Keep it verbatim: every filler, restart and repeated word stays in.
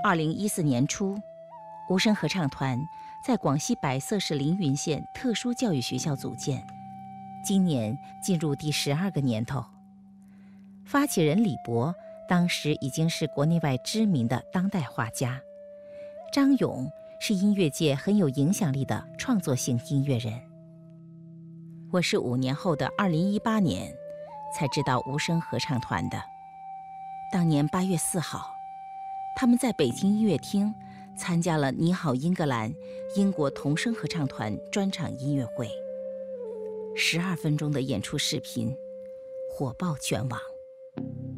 二零一四年初，无声合唱团在广西百色市凌云县特殊教育学校组建，今年进入第十二个年头。发起人李博当时已经是国内外知名的当代画家，张勇是音乐界很有影响力的创作型音乐人。我是五年后的二零一八年才知道无声合唱团的。当年八月四号，他们在北京音乐厅参加了《你好，英格兰》英国童声合唱团专场音乐会，十二分钟的演出视频火爆全网。